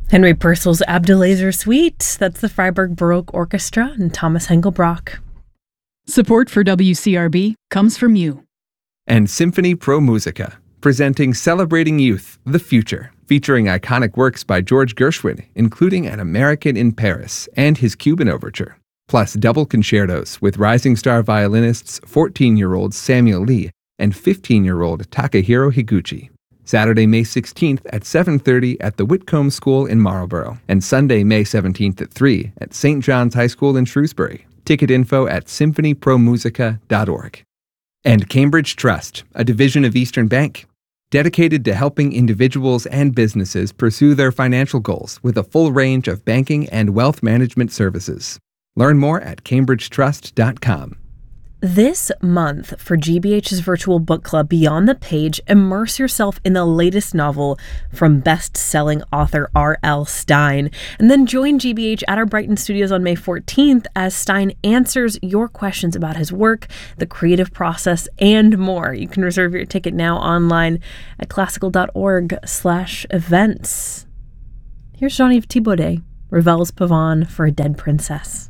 Henry Purcell's Abdelazer Suite. That's the Freiburg Baroque Orchestra and Thomas Hengelbrock. Support for WCRB comes from you. And Symphony Pro Musica, presenting Celebrating Youth, the Future, featuring iconic works by George Gershwin, including An American in Paris and his Cuban Overture, plus double concertos with rising star violinists 14-year-old Samuel Lee and 15-year-old Takahiro Higuchi. Saturday, May 16th at 7:30 at the Whitcomb School in Marlborough, and Sunday, May 17th at 3 at St. John's High School in Shrewsbury. Ticket info at symphonypromusica.org. And Cambridge Trust, a division of Eastern Bank, dedicated to helping individuals and businesses pursue their financial goals with a full range of banking and wealth management services. Learn more at cambridgetrust.com. This month, for GBH's virtual book club Beyond the Page, immerse yourself in the latest novel from best-selling author R.L. Stine. And then join GBH at our Brighton studios on May 14th as Stine answers your questions about his work, the creative process, and more. You can reserve your ticket now online at classical.org/events. Here's Jean-Yves Thibaudet, Ravel's Pavane for a Dead Princess.